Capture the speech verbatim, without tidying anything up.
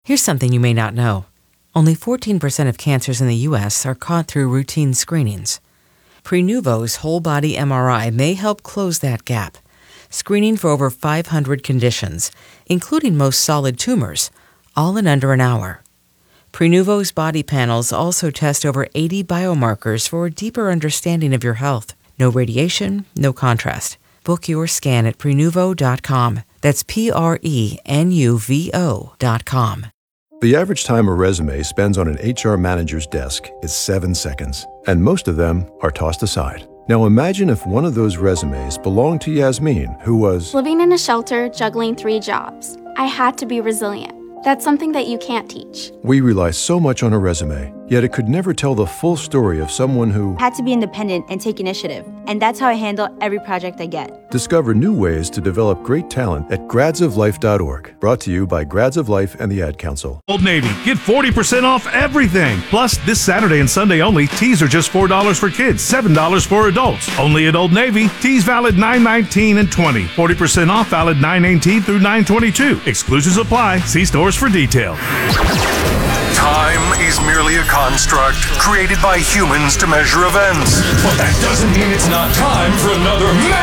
Here's something you may not know. Only fourteen percent of cancers in the U S are caught through routine screenings. Prenuvo's whole-body M R I may help close that gap, screening for over five hundred conditions, including most solid tumors, all in under an hour. Prenuvo's body panels also test over eighty biomarkers for a deeper understanding of your health. No radiation, no contrast. Book your scan at Prenuvo dot com. That's P R E N U V O dot com. The average time a resume spends on an H R manager's desk is seven seconds, and most of them are tossed aside. Now imagine if one of those resumes belonged to Yasmin, who was living in a shelter, juggling three jobs. I had to be resilient. That's something that you can't teach. We rely so much on a resume, yet it could never tell the full story of someone who had to be independent and take initiative. And that's how I handle every project I get. Discover new ways to develop great talent at grads of life dot org. Brought to you by Grads of Life and the Ad Council. Old Navy, get forty percent off everything. Plus, this Saturday and Sunday only, tees are just four dollars for kids, seven dollars for adults. Only at Old Navy. Tees valid nine nineteen and twenty. forty percent off valid nine eighteen through nine twenty-two. Exclusions apply. See stores for detail. Time is merely a construct created by humans to measure events. But that doesn't mean it's not time for another